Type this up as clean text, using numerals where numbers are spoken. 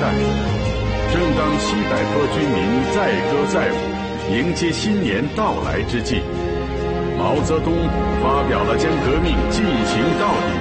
代。正当西柏坡军民载歌载舞，迎接新年到来之际，毛泽东发表了将革命进行到底